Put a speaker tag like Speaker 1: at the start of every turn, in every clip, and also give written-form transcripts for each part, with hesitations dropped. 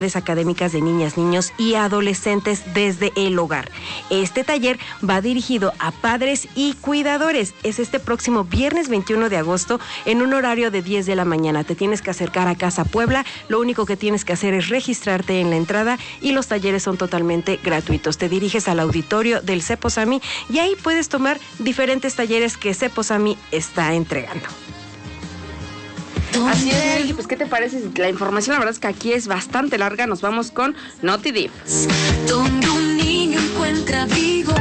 Speaker 1: académicas de niñas, niños y adolescentes desde el hogar. Este taller va dirigido a padres y cuidadores. Es este próximo viernes 21 de agosto en un horario de 10 de la mañana. Te tienes que acercar a Casa Puebla. Lo único que tienes que hacer es registrarte en la entrada y los talleres son totalmente gratuitos. Te diriges al auditorio del Ceposami y ahí puedes tomar diferentes talleres que Ceposami está entregando. Así es, pues ¿qué te parece? La información, la verdad es que aquí es bastante larga. Nos vamos con NotiDiff.
Speaker 2: Donde un niño encuentra abrigo.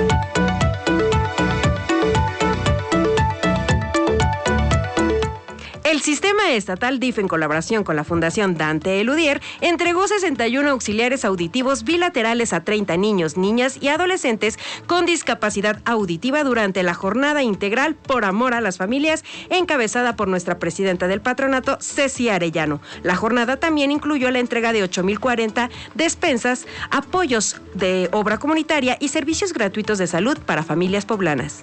Speaker 1: El Sistema Estatal DIF, en colaboración con la Fundación Dante Eludier, entregó 61 auxiliares auditivos bilaterales a 30 niños, niñas y adolescentes con discapacidad auditiva durante la Jornada Integral por Amor a las Familias, encabezada por nuestra presidenta del patronato, Ceci Arellano. La jornada también incluyó la entrega de 8,040 despensas, apoyos de obra comunitaria y servicios gratuitos de salud para familias poblanas.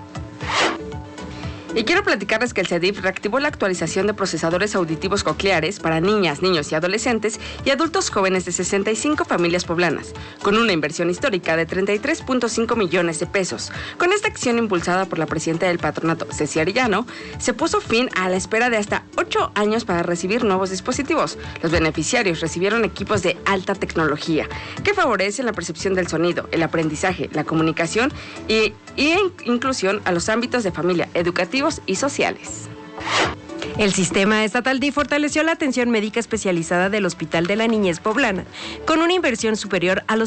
Speaker 1: Y quiero platicarles que el CEDIF reactivó la actualización de procesadores auditivos cocleares para niñas, niños y adolescentes y adultos jóvenes de 65 familias poblanas, con una inversión histórica de 33.5 millones de pesos. Con esta acción impulsada por la presidenta del patronato, Ceci Arellano, se puso fin a la espera de hasta 8 años para recibir nuevos dispositivos. Los beneficiarios recibieron equipos de alta tecnología que favorecen la percepción del sonido, el aprendizaje, la comunicación y inclusión a los ámbitos de familia, educativos y sociales. El Sistema Estatal DIF fortaleció la atención médica especializada del Hospital de la Niñez Poblana, con una inversión superior a los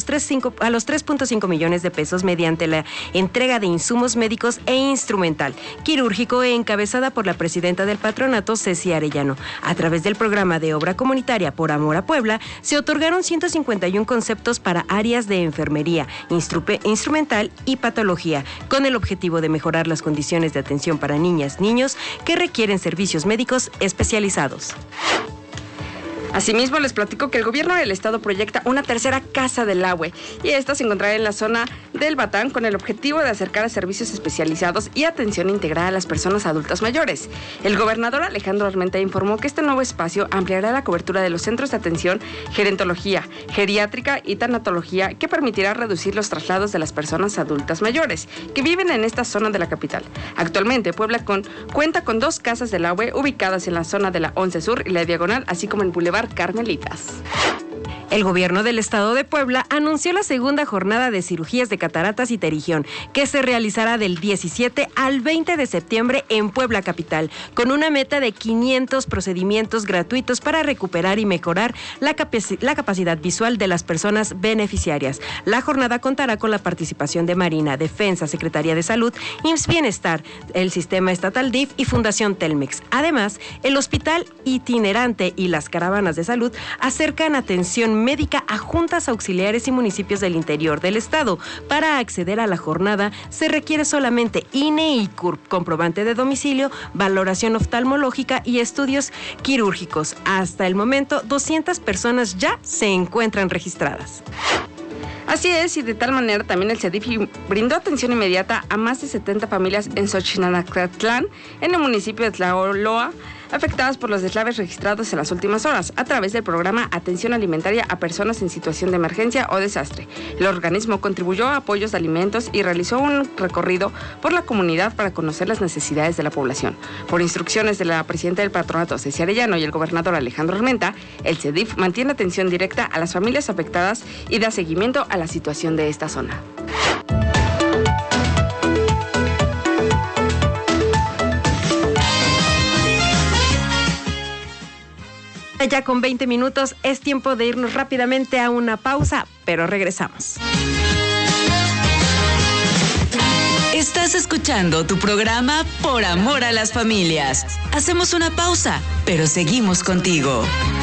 Speaker 1: 3.5 millones de pesos mediante la entrega de insumos médicos e instrumental quirúrgico encabezada por la presidenta del patronato, Ceci Arellano. A través del programa de obra comunitaria Por Amor a Puebla, se otorgaron 151 conceptos para áreas de enfermería, instrumental y patología, con el objetivo de mejorar las condiciones de atención para niñas, niños que requieren servicios médicos especializados. Asimismo, les platico que el gobierno del estado proyecta una tercera Casa del Agua y esta se encontrará en la zona del Batán con el objetivo de acercar a servicios especializados y atención integrada a las personas adultas mayores. El gobernador Alejandro Armenta informó que este nuevo espacio ampliará la cobertura de los centros de atención, gerontología, geriátrica y tanatología, que permitirá reducir los traslados de las personas adultas mayores que viven en esta zona de la capital. Actualmente, Puebla cuenta con 2 Casas del Agua ubicadas en la zona de la 11 Sur y la Diagonal, así como en Boulevard Carmelitas. El gobierno del estado de Puebla anunció la segunda jornada de cirugías de cataratas y pterigión, que se realizará del 17 al 20 de septiembre en Puebla capital, con una meta de 500 procedimientos gratuitos para recuperar y mejorar la capacidad visual de las personas beneficiarias. La jornada contará con la participación de Marina, Defensa, Secretaría de Salud, IMSS Bienestar, el Sistema Estatal DIF y Fundación Telmex. Además, el hospital itinerante y las caravanas de salud acercan atención médica a juntas auxiliares y municipios del interior del estado. Para acceder a la jornada se requiere solamente INE y CURP, comprobante de domicilio, valoración oftalmológica y estudios quirúrgicos. Hasta el momento, 200 personas ya se encuentran registradas. Así es, y de tal manera también el CEDIF brindó atención inmediata a más de 70 familias en Xochinacatlán, en el municipio de Tlaoloa, afectadas por los deslaves registrados en las últimas horas, a través del programa Atención Alimentaria a Personas en Situación de Emergencia o Desastre. El organismo contribuyó a apoyos de alimentos y realizó un recorrido por la comunidad para conocer las necesidades de la población. Por instrucciones de la presidenta del patronato, Ceci Arellano, y el gobernador Alejandro Armenta, el CEDIF mantiene atención directa a las familias afectadas y da seguimiento a la situación de esta zona. Ya con 20 minutos es tiempo de irnos rápidamente a una pausa, pero regresamos.
Speaker 2: Estás escuchando tu programa Por Amor a las Familias. Hacemos una pausa, pero seguimos contigo.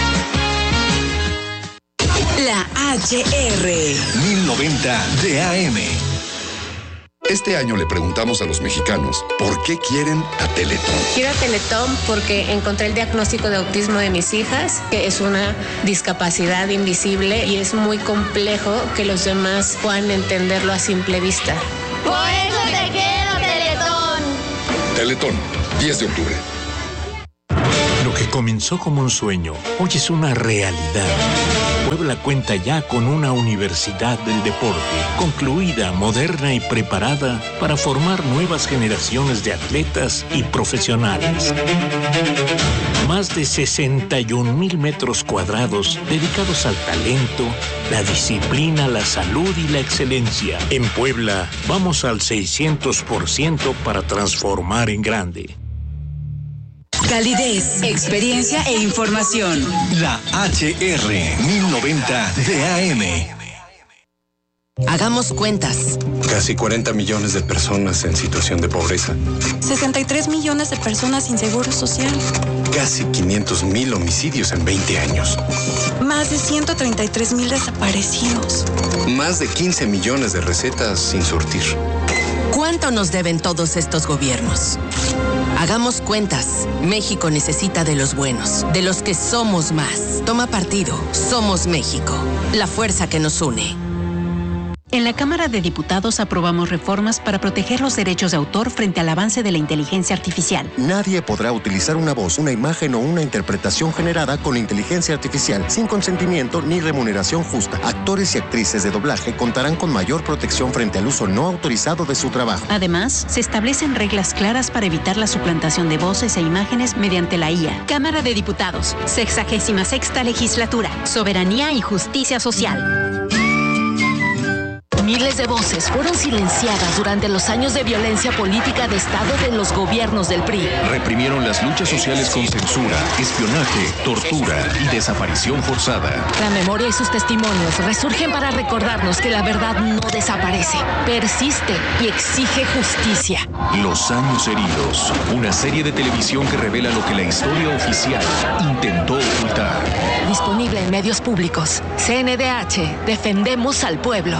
Speaker 2: La HR
Speaker 3: 1090 de AM. Este año le preguntamos a los mexicanos por qué quieren a Teletón.
Speaker 4: Quiero a Teletón porque encontré el diagnóstico de autismo de mis hijas, que es una discapacidad invisible y es muy complejo que los demás puedan entenderlo a simple vista.
Speaker 5: Por eso te quiero, Teletón.
Speaker 3: Teletón, 10 de octubre.
Speaker 6: Lo que comenzó como un sueño, hoy es una realidad. Puebla cuenta ya con una universidad del deporte, concluida, moderna y preparada para formar nuevas generaciones de atletas y profesionales. Más de 61,000 metros cuadrados dedicados al talento, la disciplina, la salud y la excelencia. En Puebla, vamos al 600% para transformar en grande.
Speaker 2: Calidez, experiencia e información.
Speaker 3: La HR 1090 de AM.
Speaker 7: Hagamos cuentas.
Speaker 8: Casi 40 millones de personas en situación de pobreza.
Speaker 9: 63 millones de personas sin seguro social.
Speaker 8: Casi 500,000 homicidios en 20 años.
Speaker 9: Más de 133,000 desaparecidos.
Speaker 8: Más de 15 millones de recetas sin surtir.
Speaker 7: ¿Cuánto nos deben todos estos gobiernos? Hagamos cuentas. México necesita de los buenos, de los que somos más. Toma partido. Somos México. La fuerza que nos une.
Speaker 10: En la Cámara de Diputados aprobamos reformas para proteger los derechos de autor frente al avance de la inteligencia artificial.
Speaker 11: Nadie podrá utilizar una voz, una imagen o una interpretación generada con inteligencia artificial sin consentimiento ni remuneración justa. Actores y actrices de doblaje contarán con mayor protección frente al uso no autorizado de su trabajo.
Speaker 10: Además, se establecen reglas claras para evitar la suplantación de voces e imágenes mediante la IA. Cámara de Diputados, 66ª Legislatura, Soberanía y Justicia Social.
Speaker 12: Miles de voces fueron silenciadas durante los años de violencia política de Estado de los gobiernos del PRI.
Speaker 13: Reprimieron las luchas sociales con censura, espionaje, tortura y desaparición forzada.
Speaker 12: La memoria y sus testimonios resurgen para recordarnos que la verdad no desaparece, persiste y exige justicia.
Speaker 13: Los años heridos, una serie de televisión que revela lo que la historia oficial intentó ocultar.
Speaker 12: Disponible en medios públicos. CNDH, defendemos al pueblo.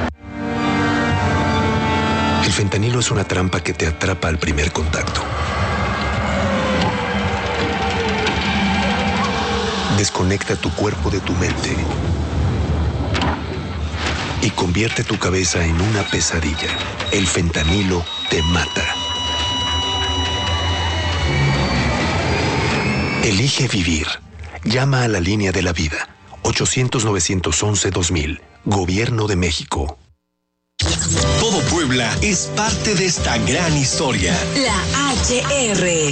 Speaker 14: El fentanilo es una trampa que te atrapa al primer contacto. Desconecta tu cuerpo de tu mente y convierte tu cabeza en una pesadilla. El fentanilo te mata. Elige vivir. Llama a la línea de la vida. 800-911-2000. Gobierno de México.
Speaker 3: Todo Puebla es parte de esta gran historia.
Speaker 2: La HR.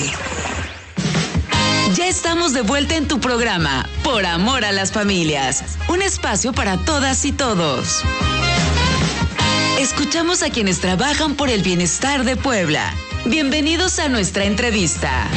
Speaker 2: Ya estamos de vuelta en tu programa, Por Amor a las Familias. Un espacio para todas y todos. Escuchamos a quienes trabajan por el bienestar de Puebla. Bienvenidos a nuestra entrevista.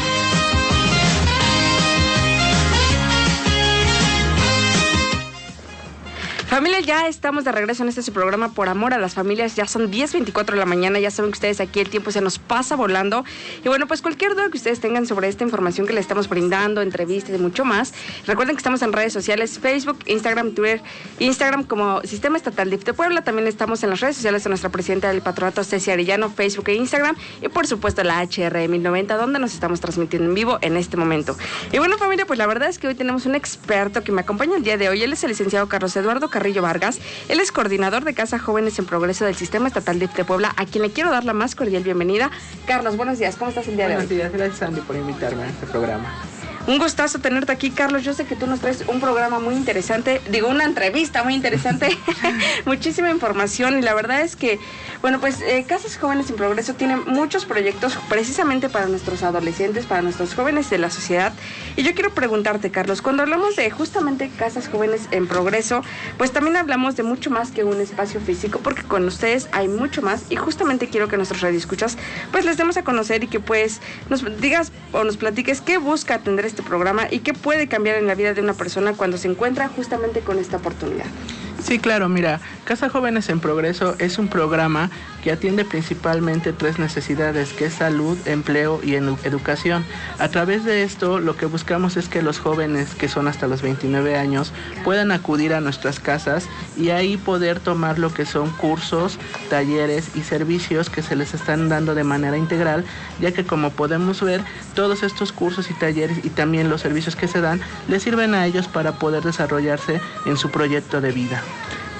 Speaker 1: Familia, ya estamos de regreso en este programa Por Amor a las Familias. Ya son 10:24 de la mañana. Ya saben que ustedes aquí el tiempo se nos pasa volando. Y bueno, pues cualquier duda que ustedes tengan sobre esta información que les estamos brindando, entrevistas y mucho más, recuerden que estamos en redes sociales, Facebook, Instagram, Twitter, Instagram como Sistema Estatal DIF de Puebla. También estamos en las redes sociales de nuestra presidenta del patronato, Ceci Arellano, Facebook e Instagram. Y por supuesto la HR 1090, donde nos estamos transmitiendo en vivo en este momento. Y bueno, familia, pues la verdad es que hoy tenemos un experto que me acompaña el día de hoy. Él es el licenciado Carlos Eduardo Carrillo Vargas. Él es coordinador de Casa Jóvenes en Progreso del Sistema Estatal DIF de Puebla, a quien le quiero dar la más cordial bienvenida. Carlos, buenos días, ¿cómo estás el día de hoy?
Speaker 15: Buenos días, gracias Andy por invitarme a este programa.
Speaker 1: Un gustazo tenerte aquí, Carlos. Yo sé que tú nos traes un programa muy interesante, una entrevista muy interesante, muchísima información, y la verdad es que, bueno, pues Casas Jóvenes en Progreso tiene muchos proyectos precisamente para nuestros adolescentes, para nuestros jóvenes de la sociedad. Y yo quiero preguntarte, Carlos, cuando hablamos de justamente Casas Jóvenes en Progreso, pues también hablamos de mucho más que un espacio físico, porque con ustedes hay mucho más, y justamente quiero que nuestros radioescuchas pues les demos a conocer y que pues nos digas o nos platiques qué busca atender este programa y qué puede cambiar en la vida de una persona cuando se encuentra justamente con esta oportunidad.
Speaker 15: Sí, claro, mira, Casa Jóvenes en Progreso es un programa que atiende principalmente 3 necesidades, que es salud, empleo y educación. A través de esto, lo que buscamos es que los jóvenes, que son hasta los 29 años, puedan acudir a nuestras casas y ahí poder tomar lo que son cursos, talleres y servicios que se les están dando de manera integral, ya que como podemos ver, todos estos cursos y talleres y también los servicios que se dan, les sirven a ellos para poder desarrollarse en su proyecto de vida.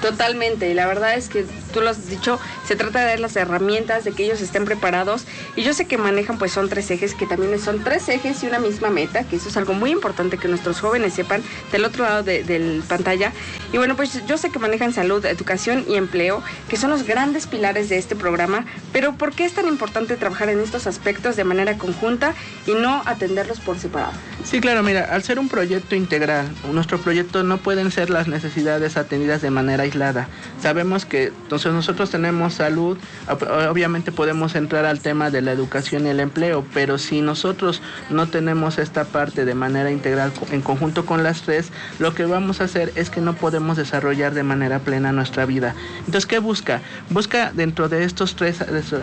Speaker 1: Totalmente, y la verdad es que tú lo has dicho, se trata de dar las herramientas, de que ellos estén preparados, y yo sé que manejan, pues son 3 ejes, que también son 3 ejes y una misma meta, que eso es algo muy importante que nuestros jóvenes sepan del otro lado de pantalla. Y bueno, pues yo sé que manejan salud, educación y empleo, que son los grandes pilares de este programa, pero ¿por qué es tan importante trabajar en estos aspectos de manera conjunta y no atenderlos por separado?
Speaker 15: Sí, claro, mira, al ser un proyecto integral, nuestro proyecto no pueden ser las necesidades atendidas de manera aislada. Sabemos que entonces nosotros tenemos salud, obviamente podemos entrar al tema de la educación y el empleo, pero si nosotros no tenemos esta parte de manera integral en conjunto con las 3, lo que vamos a hacer es que no podemos desarrollar de manera plena nuestra vida. Entonces, ¿qué busca? Busca dentro de estos 3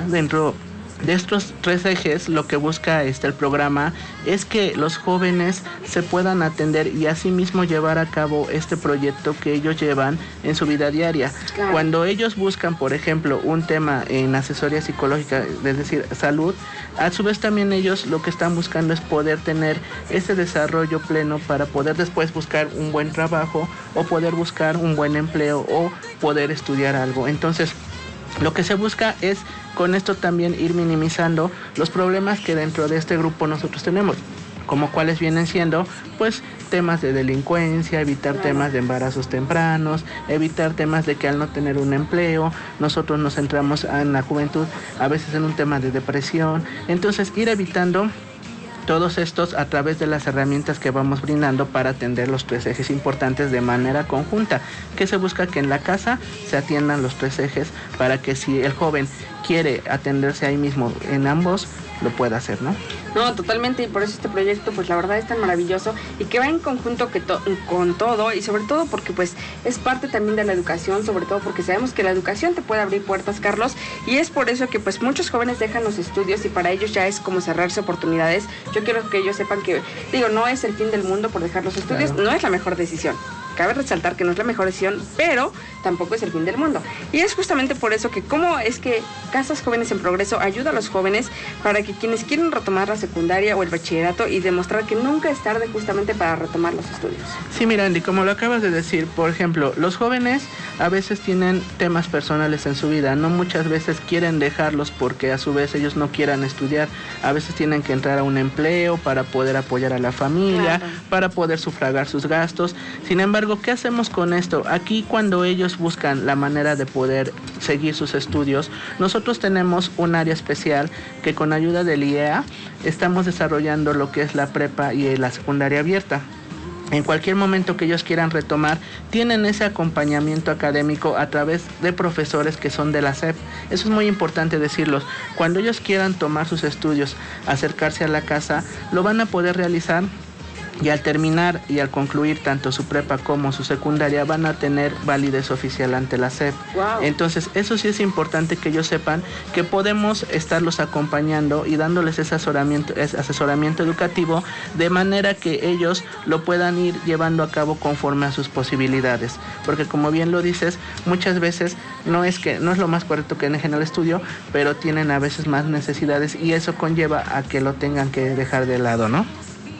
Speaker 15: ejes, lo que busca el programa es que los jóvenes se puedan atender y asimismo llevar a cabo este proyecto que ellos llevan en su vida diaria. Claro. Cuando ellos buscan, por ejemplo, un tema en asesoría psicológica, es decir, salud, a su vez también ellos lo que están buscando es poder tener ese desarrollo pleno para poder después buscar un buen trabajo o poder buscar un buen empleo o poder estudiar algo. Entonces, lo que se busca es con esto también ir minimizando los problemas que dentro de este grupo nosotros tenemos, como cuáles vienen siendo, pues, temas de delincuencia, evitar temas de embarazos tempranos, evitar temas de que al no tener un empleo, nosotros nos centramos en la juventud, a veces en un tema de depresión. Entonces, ir evitando todos estos a través de las herramientas que vamos brindando para atender los 3 ejes importantes de manera conjunta, que se busca que en la casa se atiendan los 3 ejes para que si el joven quiere atenderse ahí mismo en ambos, lo pueda hacer, ¿no?
Speaker 1: No, totalmente, y por eso este proyecto, pues la verdad es tan maravilloso y que va en conjunto con todo, y sobre todo porque pues es parte también de la educación, sobre todo porque sabemos que la educación te puede abrir puertas, Carlos, y es por eso que pues muchos jóvenes dejan los estudios y para ellos ya es como cerrarse oportunidades. Yo quiero que ellos sepan que, digo, no es el fin del mundo por dejar los estudios, claro. No es la mejor decisión. Cabe resaltar que no es la mejor decisión, pero tampoco es el fin del mundo. Y es justamente por eso que cómo es que Casas Jóvenes en Progreso ayuda a los jóvenes para que quienes quieren retomar la secundaria o el bachillerato y demostrar que nunca es tarde justamente para retomar los estudios.
Speaker 15: Sí, mira, Andy, como lo acabas de decir, por ejemplo, los jóvenes a veces tienen temas personales en su vida, no muchas veces quieren dejarlos porque a su vez ellos no quieran estudiar, a veces tienen que entrar a un empleo para poder apoyar a la familia, claro, para poder sufragar sus gastos. Sin embargo, ¿qué hacemos con esto? Aquí cuando ellos buscan la manera de poder seguir sus estudios, nosotros tenemos un área especial que con ayuda del IEA estamos desarrollando lo que es la prepa y la secundaria abierta. En cualquier momento que ellos quieran retomar, tienen ese acompañamiento académico a través de profesores que son de la SEP. Eso es muy importante decirlo. Cuando ellos quieran tomar sus estudios, acercarse a la casa, lo van a poder realizar. Y al terminar y al concluir tanto su prepa como su secundaria van a tener validez oficial ante la SEP. Wow. Entonces, eso sí es importante que ellos sepan que podemos estarlos acompañando y dándoles ese asesoramiento educativo de manera que ellos lo puedan ir llevando a cabo conforme a sus posibilidades. Porque como bien lo dices, muchas veces no es lo más correcto que dejen el estudio, pero tienen a veces más necesidades y eso conlleva a que lo tengan que dejar de lado, ¿no?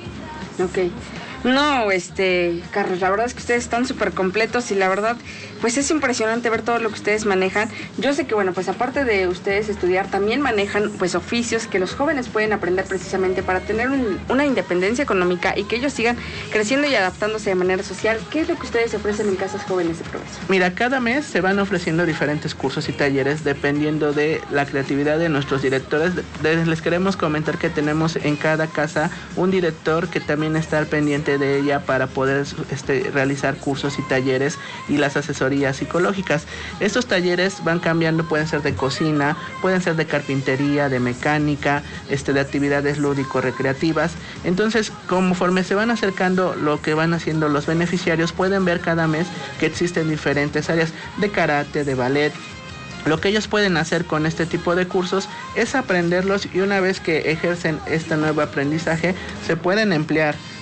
Speaker 1: Ok. No, Carlos, la verdad es que ustedes están súper completos y la verdad, pues es impresionante ver todo lo que ustedes manejan. Yo sé que, bueno, pues aparte de ustedes estudiar, también manejan, pues, oficios que los jóvenes pueden aprender precisamente para tener una independencia económica y que ellos sigan creciendo y adaptándose de manera social. ¿Qué es lo que ustedes ofrecen en Casas Jóvenes de Progreso?
Speaker 15: Mira, cada mes se van ofreciendo diferentes cursos y talleres dependiendo de la creatividad de nuestros directores. Les queremos comentar que tenemos en cada casa un director que también está al pendiente de ella para poder realizar cursos y talleres y las asesorías psicológicas. Estos talleres van cambiando, pueden ser de cocina, pueden ser de carpintería, de mecánica, de actividades lúdico-recreativas. Entonces, conforme se van acercando lo que van haciendo los beneficiarios, pueden ver cada mes que existen diferentes áreas de karate, de ballet. Lo que ellos pueden hacer con este tipo de cursos es aprenderlos y una vez que ejercen este nuevo aprendizaje, se pueden emplear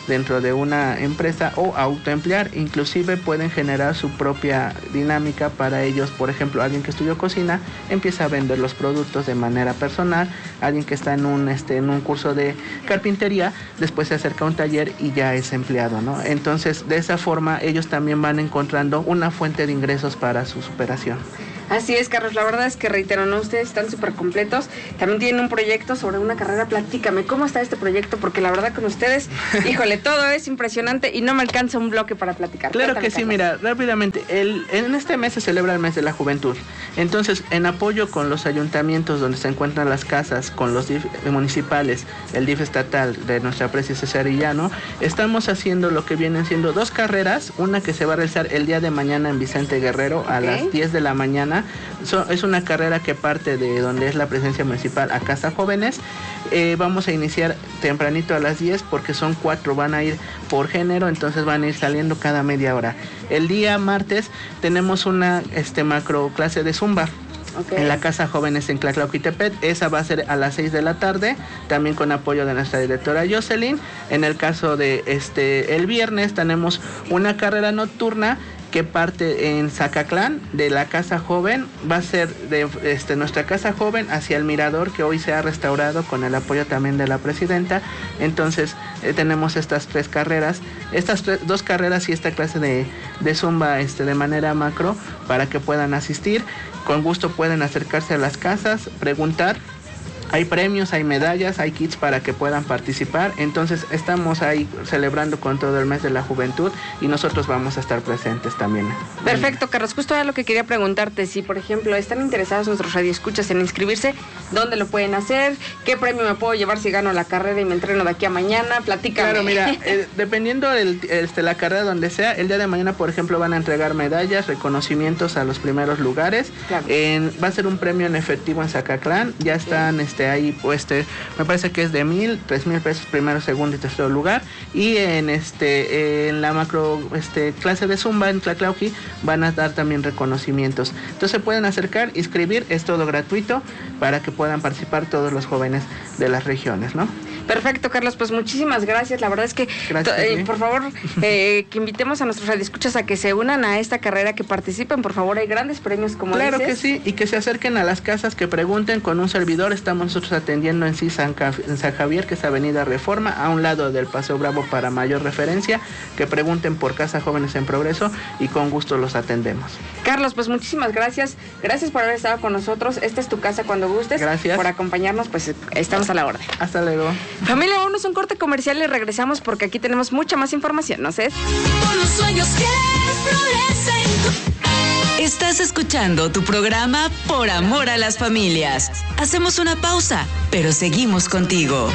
Speaker 15: dentro de una empresa o autoemplear. Inclusive pueden generar su propia dinámica para ellos. Por ejemplo, alguien que estudió cocina empieza a vender los productos de manera personal. Alguien que está en un curso de carpintería, después se acerca a un taller y ya es empleado, ¿no? Entonces, de esa forma, ellos también van encontrando una fuente de ingresos para su superación.
Speaker 1: Así es, Carlos, la verdad es que reitero, ¿no? Ustedes están súper completos, también tienen un proyecto sobre una carrera. Platícame, ¿cómo está este proyecto? Porque la verdad con ustedes, híjole, todo es impresionante y no me alcanza un bloque para platicar.
Speaker 15: Claro.
Speaker 1: Cuéntame,
Speaker 15: que sí,
Speaker 1: Carlos.
Speaker 15: Mira, rápidamente, en este mes se celebra el mes de la juventud. Entonces, en apoyo con los ayuntamientos donde se encuentran las casas, con los DIF municipales, el DIF estatal de nuestra precia César Arellano, estamos haciendo lo que vienen siendo 2 carreras, una que se va a realizar el día de mañana en Vicente Guerrero a las 10 de la mañana. Es una carrera que parte de donde es la presencia municipal a Casa Jóvenes. Vamos a iniciar tempranito a las 10 porque son 4, van a ir por género, entonces van a ir saliendo cada media hora. El día martes tenemos una macro clase de Zumba. Okay. En la Casa Jóvenes en Tlatlauquitepec. Esa va a ser a las 6 de la tarde, también con apoyo de nuestra directora Jocelyn. En el caso de el viernes tenemos una carrera nocturna que parte en Zacatlán de la Casa Joven. Va a ser de nuestra Casa Joven hacia el Mirador, que hoy se ha restaurado con el apoyo también de la presidenta. Entonces tenemos estas 3 carreras, estas 2 carreras y esta clase de Zumba de manera macro para que puedan asistir. Con gusto pueden acercarse a las casas, preguntar. Hay premios, hay medallas, hay kits para que puedan participar. Entonces estamos ahí celebrando con todo el mes de la juventud y nosotros vamos a estar presentes también.
Speaker 1: Perfecto, Carlos. Justo era lo que quería preguntarte. Si, por ejemplo, están interesados nuestros radioescuchas en inscribirse, ¿dónde lo pueden hacer? ¿Qué premio me puedo llevar si gano la carrera y me entreno de aquí a mañana? Platícame.
Speaker 15: Claro, mira, dependiendo de la carrera donde sea, el día de mañana, por ejemplo, van a entregar medallas, reconocimientos a los primeros lugares. Claro. Va a ser un premio en efectivo en Zacatlán. Ya están ahí, me parece que es de 1,000, 3,000 pesos primero, segundo y tercer lugar. Y en la macro clase de Zumba en Tlatlauqui van a dar también reconocimientos. Entonces se pueden acercar, inscribir, es todo gratuito para que puedan participar todos los jóvenes de las regiones, ¿no?
Speaker 1: Perfecto, Carlos, pues muchísimas gracias. La verdad es que, por favor, que invitemos a nuestros radioescuchas a que se unan a esta carrera, que participen, por favor. Hay grandes premios, como
Speaker 15: dices. Claro que sí, y que se acerquen a las casas, que pregunten con un servidor. Estamos nosotros atendiendo en San Javier, que es Avenida Reforma, a un lado del Paseo Bravo para mayor referencia. Que pregunten por Casa Jóvenes en Progreso y con gusto los atendemos.
Speaker 1: Carlos, pues muchísimas gracias. Gracias por haber estado con nosotros. Esta es tu casa cuando gustes.
Speaker 15: Gracias.
Speaker 1: Por acompañarnos, pues estamos a la orden.
Speaker 15: Hasta luego.
Speaker 1: Familia, vámonos a un corte comercial y regresamos porque aquí tenemos mucha más información, ¿no sé?
Speaker 2: Por los sueños que florecen. Estás escuchando tu programa Por Amor a las Familias. Hacemos una pausa, pero seguimos contigo.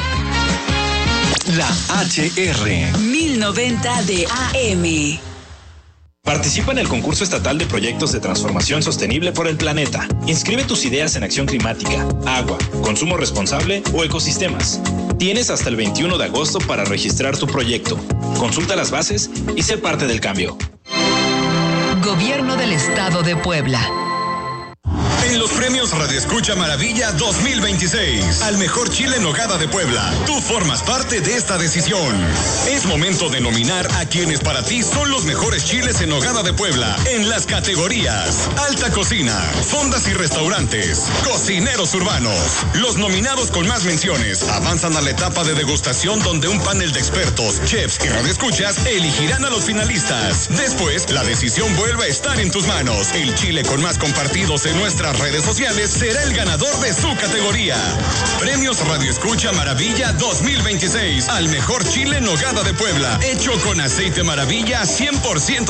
Speaker 3: La HR
Speaker 2: 1090 de AM.
Speaker 16: Participa en el concurso estatal de proyectos de transformación sostenible por el planeta. Inscribe tus ideas en acción climática, agua, consumo responsable o ecosistemas. Tienes hasta el 21 de agosto para registrar tu proyecto. Consulta las bases y sé parte del cambio.
Speaker 2: Gobierno del Estado de Puebla.
Speaker 17: En los premios Radio Escucha Maravilla 2026, al mejor chile en nogada de Puebla, tú formas parte de esta decisión. Es momento de nominar a quienes para ti son los mejores chiles en nogada de Puebla en las categorías Alta Cocina, Fondas y Restaurantes, Cocineros Urbanos. Los nominados con más menciones avanzan a la etapa de degustación, donde un panel de expertos, chefs y radioescuchas elegirán a los finalistas. Después, la decisión vuelve a estar en tus manos. El chile con más compartidos en nuestras redes sociales será el ganador de su categoría. Premios Radio Escucha Maravilla 2026 al mejor chile en nogada de Puebla, hecho con aceite Maravilla 100%